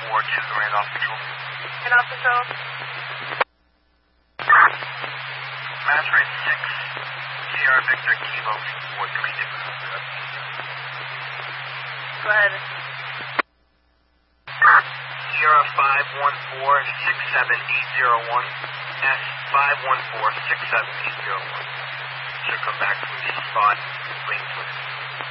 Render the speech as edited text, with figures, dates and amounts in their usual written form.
to the Randolph Patrol. Randolph Patrol. Mass rate 6. Sierra Victor Kilo 432. Go ahead. Sierra 514-67801. S 514-67801. Should come back from the spot. Waiting for